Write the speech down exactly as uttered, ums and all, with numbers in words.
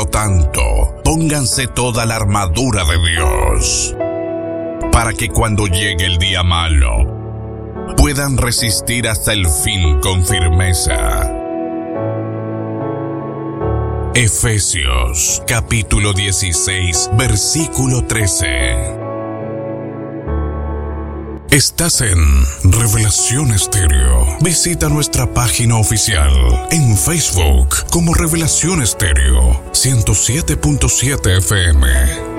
lo tanto, pónganse toda la armadura de Dios, para que cuando llegue el día malo, puedan resistir hasta el fin con firmeza. Efesios, capítulo dieciséis, versículo trece. Estás en Revelación Estéreo. Visita nuestra página oficial en Facebook como Revelación Estéreo ciento siete punto siete F M.